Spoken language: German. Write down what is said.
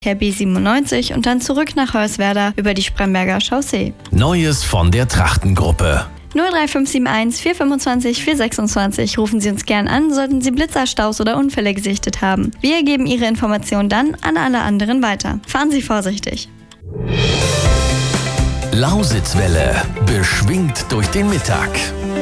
per B97 und dann zurück nach Hoyerswerda über die Spremberger Chaussee. Neues von der Trachtengruppe. 03571 425 426. Rufen Sie uns gern an, sollten Sie Blitzer, Staus oder Unfälle gesichtet haben. Wir geben Ihre Informationen dann an alle anderen weiter. Fahren Sie vorsichtig. Lausitzwelle, beschwingt durch den Mittag.